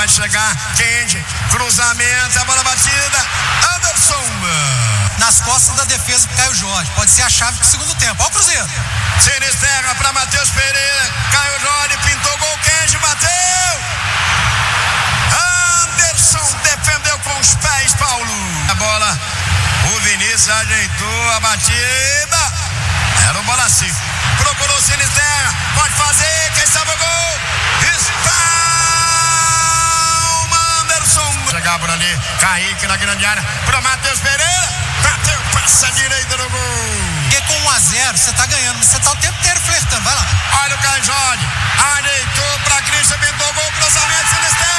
vai chegar. Kendi, cruzamento, a bola batida. Anderson. Nas costas da defesa do Caio Jorge. Pode ser a chave do segundo tempo. Olha o Cruzeiro. Sinisterra para Matheus Pereira. Caio Jorge pintou gol. Kendi bateu. Anderson defendeu com os pés, Paulo. A bola. O Vinícius ajeitou a batida. Era um bola assim. Procurou o Sinisterra. Pode fazer. Quem sabe o gol? Espalma Anderson. Chegar por ali. Kaique na grande área. Para Matheus Pereira. Bateu, passa a direita no gol. Porque com 1-0 você tá ganhando, mas você tá o tempo inteiro flertando. Vai lá. Olha o Caio Jorge. Ajeitou para Christian. Pintou gol. Cruzamento. Sinisterra.